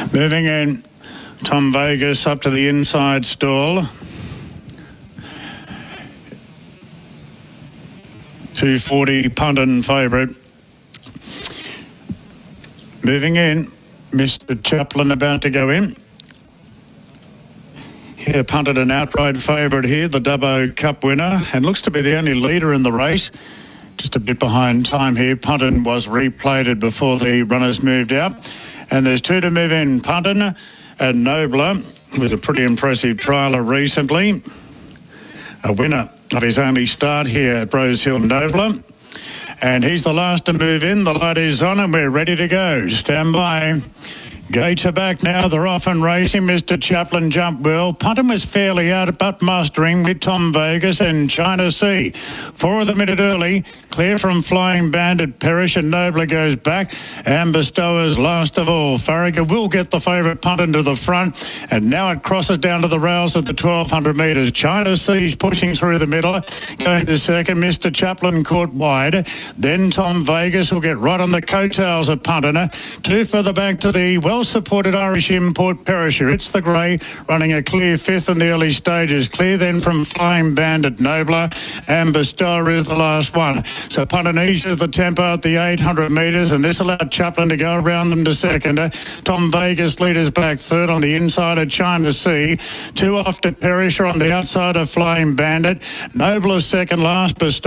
Moving in, Tom Vegas up to the inside stall. 240 Punton favourite. Moving in, Mr. Chaplin about to go in. Here, punted an outright favourite here, the Dubbo Cup winner, and looks to be the only leader in the race. Just a bit behind time here. Punton was replated before the runners moved out. And there's two to move in, Punton and Nobler, with a pretty impressive trialer recently. A winner of his only start here at Rosehill, Nobler. And he's the last to move in. The light is on and we're ready to go. Stand by. Gates are back now. They're off and racing. Mr. Chaplin jumped well. Punton was fairly out, but mustering with Tom Vegas and China Sea. 4 of the minute early. Clear from Flying Bandit. Perish and Nobler goes back. And Bestowers last of all. Farragut will get the favourite Punton to the front. And now it crosses down to the rails at the 1,200 metres. China Sea's pushing through the middle. Going to second. Mr. Chaplin caught wide. Then Tom Vegas will get right on the coattails of Punton. 2 further back to the well-supported Irish import Perisher. It's the grey running a clear 5th in the early stages. Clear then from Flying Bandit, Nobler, and Bestower is the last one. So Punton eases the tempo at the 800 metres, and this allowed Chaplin to go around them to second. Tom Vegas leaders back third on the inside of China Sea. 2 off to Perisher on the outside of Flying Bandit. Nobler second last, Bestower